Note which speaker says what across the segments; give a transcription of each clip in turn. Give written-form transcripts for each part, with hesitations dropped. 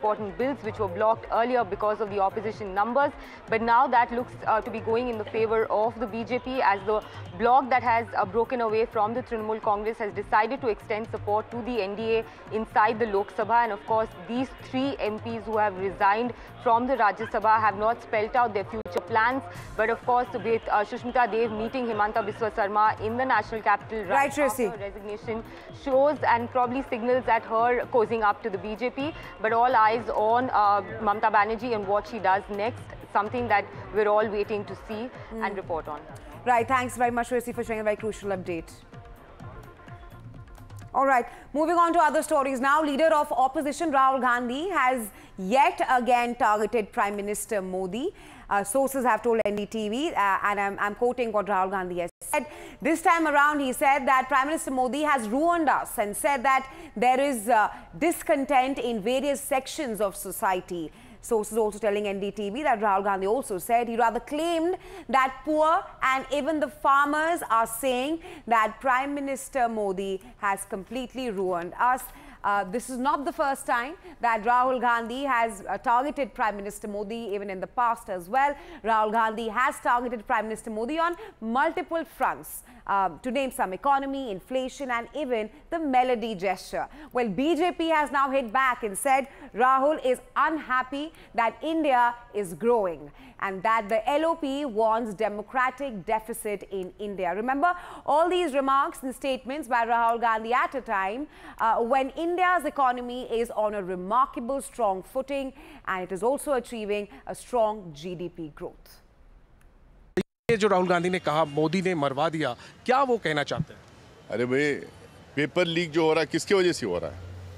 Speaker 1: important bills which were blocked earlier because of the opposition numbers. But now that looks to be going in the favor of the BJP, as the bloc that has broken away from the Trinamool Congress has decided to extend support to the NDA inside the Lok Sabha. And of course, these 3 MPs who have resigned from the Rajya Sabha have not spelled out their future plans. But of course, with Sushmita Dev meeting Himanta Biswa Sarma in the national capital right after her resignation shows and probably signals at her cozying up to the BJP. But all eyes on Mamata Banerjee and what she does next, something that we're all waiting to see and report on.
Speaker 2: Right, thanks very much, Tracy, for sharing a very crucial update. All right, moving on to other stories now. Leader of opposition Rahul Gandhi has yet again targeted Prime Minister Modi. Sources have told NDTV, and I'm quoting what Rahul Gandhi has said. This time around, he said that Prime Minister Modi has ruined us and said that there is discontent in various sections of society. Sources also telling NDTV that Rahul Gandhi also said he rather claimed that poor and even the farmers are saying that Prime Minister Modi has completely ruined us. This is not the first time that Rahul Gandhi has targeted Prime Minister Modi, even in the past as well. Rahul Gandhi has targeted Prime Minister Modi on multiple fronts, to name some: economy, inflation, and even the melody gesture. Well, BJP has now hit back and said Rahul is unhappy that India is growing and that the LOP wants democratic deficit in India. Remember, all these remarks and statements by Rahul Gandhi at a time when India's economy is on a remarkable strong footing and it is also achieving a strong GDP growth.
Speaker 3: ये जो राहुल गांधी ने कहा मोदी ने मरवा दिया, क्या वो कहना चाहते हैं?
Speaker 4: अरे भाई, पेपर लीक जो हो रहा है किसकी वजह से हो रहा है?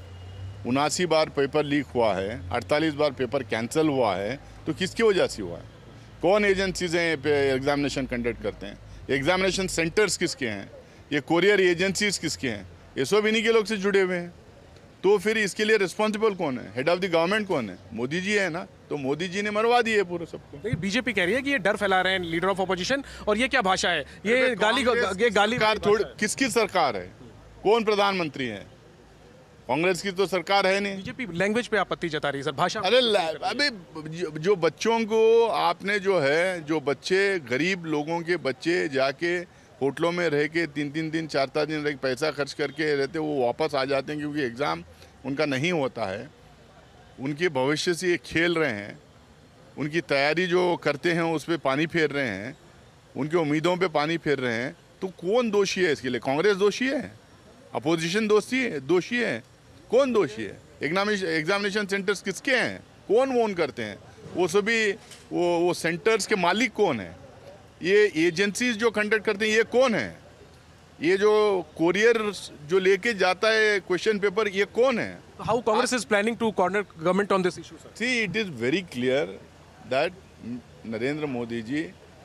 Speaker 4: 79 बार पेपर लीक हुआ है, 48 बार पेपर कैंसिल हुआ है, तो किसकी वजह से हुआ है? कौन एजेंसीज हैं एग्जामिनेशन कंडक्ट करते हैं? एग्जामिनेशन सेंटर्स किसके हैं? ये कोरियर एजेंसीज किसके हैं? ये सब इन्हीं के लोग से जुड़े हुए हैं। तो फिर इसके लिए रिस्पॉन्सिबल कौन है? हेड ऑफ द गवर्नमेंट कौन है? मोदी जी है ना। तो मोदी जी ने मरवा दिए पूरे सबको।
Speaker 3: देखिए, बीजेपी कह रही है कि ये डर फैला रहे हैं लीडर ऑफ अपोजिशन, और ये क्या भाषा है? ये गाली
Speaker 4: थोड़ी किसकी सरकार है? कौन प्रधानमंत्री है? कांग्रेस की तो सरकार है नहीं।
Speaker 3: बीजेपी लैंग्वेज पे आपत्ति जता रही है सर, भाषा।
Speaker 4: अरे अभी जो बच्चों को आपने जो है, जो बच्चे गरीब लोगों के बच्चे जाके होटलों में रह के 3-3 दिन 4-4 दिन रह पैसा खर्च करके रहते, वो वापस आ जाते हैं क्योंकि एग्ज़ाम उनका नहीं होता है। उनके भविष्य से ये खेल रहे हैं, उनकी तैयारी जो करते हैं उस पर पानी फेर रहे हैं, उनकी उम्मीदों पे पानी फेर रहे हैं। तो कौन दोषी है इसके लिए? कांग्रेस दोषी है? अपोजिशन दोषी है? कौन दोषी है? एग्जामिनेशन सेंटर्स किसके हैं? कौन ओन करते हैं? वो सभी वो सेंटर्स के मालिक कौन है? ये एजेंसीज जो कंडक्ट करते हैं ये कौन है? ये जो कोरियर जो लेके जाता है क्वेश्चन पेपर, ये कौन है?
Speaker 3: How Congress is planning to corner government on this issue sir?
Speaker 4: C, it is very clear that Narendra Modi ji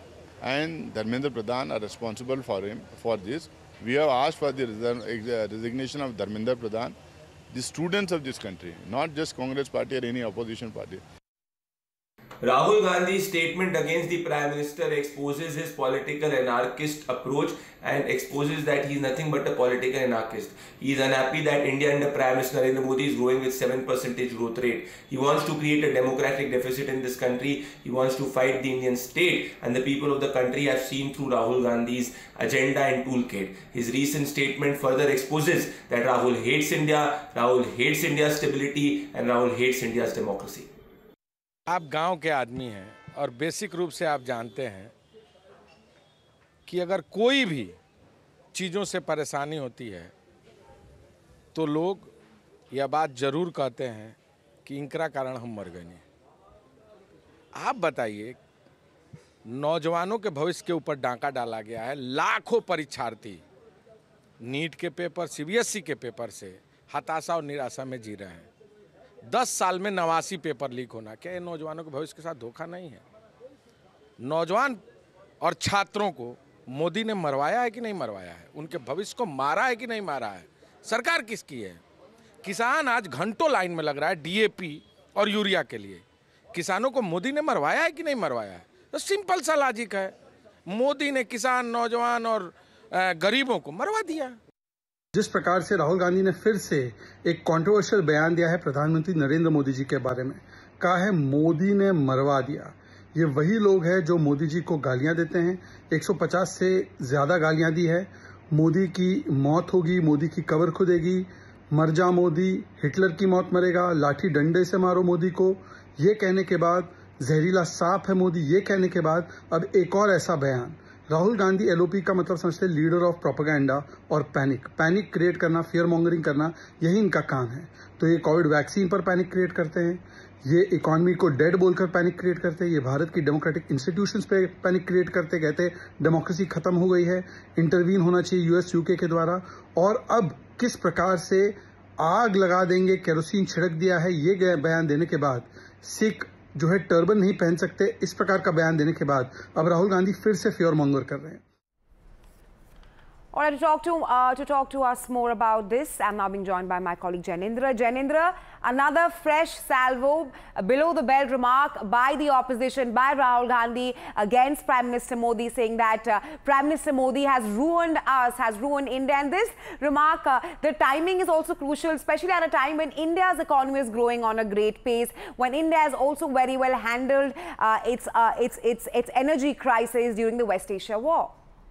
Speaker 4: and Dharmendra Pradhan are responsible for this. We have asked for the resignation of Dharmendra Pradhan, the students of this country, not just Congress party or any opposition party.
Speaker 5: Rahul Gandhi's statement against the Prime Minister exposes his political anarchist approach and exposes that he is nothing but a political anarchist. He is unhappy that India under Prime Minister Narendra Modi is growing with 7% growth rate. He wants to create a democratic deficit in this country. He wants to fight the Indian state, and the people of the country have seen through Rahul Gandhi's agenda and toolkit. His recent statement further exposes that Rahul hates India, Rahul hates India's stability, and Rahul hates India's democracy.
Speaker 6: आप गांव के आदमी हैं और basic रूप से आप जानते हैं कि अगर कोई भी चीज़ों से परेशानी होती है तो लोग यह बात ज़रूर कहते हैं कि इनका कारण हम मर गए नहीं। आप बताइए, नौजवानों के भविष्य के ऊपर डांका डाला गया है। लाखों परीक्षार्थी नीट के पेपर, सीबीएसई के पेपर से हताशा और निराशा में जी रहे हैं। 10 साल में 89 पेपर लीक होना, क्या ये नौजवानों के भविष्य के साथ धोखा नहीं है? नौजवान और छात्रों को मोदी ने मरवाया है कि नहीं मरवाया है? उनके भविष्य को मारा है कि नहीं मारा है? सरकार किसकी है? किसान आज घंटों लाइन में लग रहा है डीएपी और यूरिया के लिए। किसानों को मोदी ने मरवाया है कि नहीं मरवाया है? तो सिंपल सा लॉजिक है, मोदी ने किसान, नौजवान और गरीबों को मरवा दिया।
Speaker 7: जिस प्रकार से राहुल गांधी ने फिर से एक कंट्रोवर्शियल बयान दिया है प्रधानमंत्री नरेंद्र मोदी जी के बारे में, कहा है मोदी ने मरवा दिया। ये वही लोग हैं जो मोदी जी को गालियां देते हैं, 150 से ज्यादा गालियां दी है। मोदी की मौत होगी, मोदी की कब्र खुदेगी, मर जा मोदी, हिटलर की मौत मरेगा, लाठी डंडे से मारो मोदी को, ये कहने के बाद, जहरीला सांप है मोदी, ये कहने के बाद अब एक और ऐसा बयान। राहुल गांधी एलओपी का मतलब समझते हैं लीडर ऑफ प्रोपेगेंडा और पैनिक क्रिएट करना, फियर मॉन्गरिंग करना, यही इनका काम है। तो ये कोविड वैक्सीन पर पैनिक क्रिएट करते हैं, ये इकोनॉमी को डेड बोलकर पैनिक क्रिएट करते हैं, ये भारत की डेमोक्रेटिक इंस्टीट्यूशंस पे पैनिक क्रिएट करते, कहते डेमोक्रेसी खत्म हो गई है, इंटरवीन होना चाहिए यूएस यूके के द्वारा। और अब किस प्रकार से आग लगा देंगे, केरोसिन छिड़क दिया है, ये बयान देने के बाद सिख जो है टर्बन नहीं पहन सकते, इस प्रकार का बयान देने के बाद अब राहुल गांधी फिर से फियर मॉन्गर कर रहे हैं।
Speaker 2: All right, to talk to us more about this, I'm now being joined by my colleague Jainendra. Jainendra, another fresh salvo, below the belt remark by the opposition, by Rahul Gandhi against Prime Minister Modi, saying that Prime Minister Modi has ruined us, has ruined India. And this remark, the timing is also crucial, especially at a time when India's economy is growing on a great pace, when India has also very well handled its energy crisis during the West Asia war.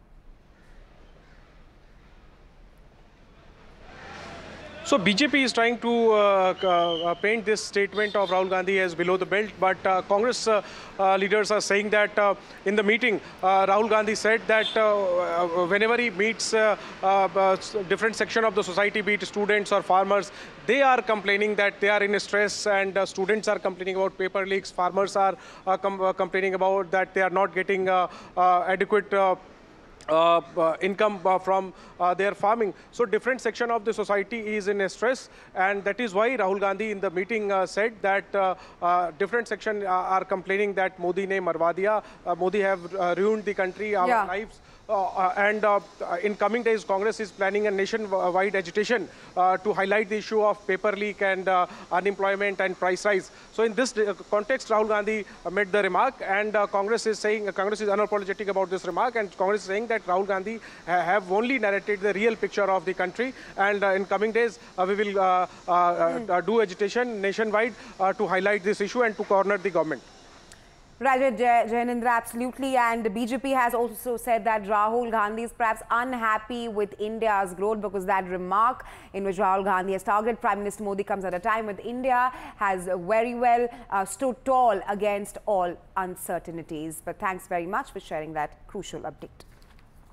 Speaker 3: So BJP is trying to paint this statement of Rahul Gandhi as below the belt, but Congress leaders are saying that in the meeting, Rahul Gandhi said that whenever he meets different section of the society, be it students or farmers, they are complaining that they are in stress, and students are complaining about paper leaks, farmers are complaining about that they are not getting adequate income from their farming. So different section of the society is in stress, and that is why Rahul Gandhi in the meeting said that different section are complaining that Modi ne marwa diya, Modi have ruined the country, our lives. And in coming days, Congress is planning a nationwide agitation to highlight the issue of paper leak and unemployment and price rise. So in this context, Rahul Gandhi made the remark, and Congress is saying, Congress is unapologetic about this remark, and Congress is saying that Rahul Gandhi have only narrated the real picture of the country, and in coming days, we will do agitation nationwide to highlight this issue and to corner the government.
Speaker 2: Right, Jainendra, absolutely. And the BJP has also said that Rahul Gandhi is perhaps unhappy with India's growth, because that remark in which Rahul Gandhi has targeted Prime Minister Modi comes at a time when India has very well stood tall against all uncertainties. But thanks very much for sharing that crucial update.